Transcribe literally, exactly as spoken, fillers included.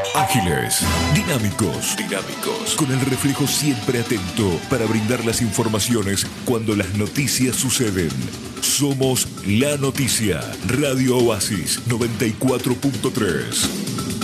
Ágiles, dinámicos, dinámicos, con el reflejo siempre atento para brindar las informaciones cuando las noticias suceden. Somos La Noticia, Radio Oasis noventa y cuatro punto tres.